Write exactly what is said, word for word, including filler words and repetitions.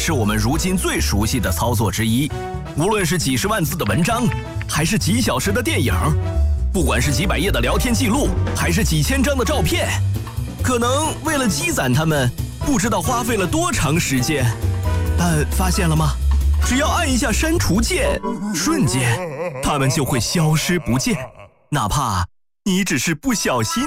是我们如今最熟悉的操作之一。无论是几十万字的文章，还是几小时的电影，不管是几百页的聊天记录，还是几千张的照片，可能为了积攒它们，不知道花费了多长时间。但发现了吗？只要按一下删除键，瞬间它们就会消失不见，哪怕你只是不小心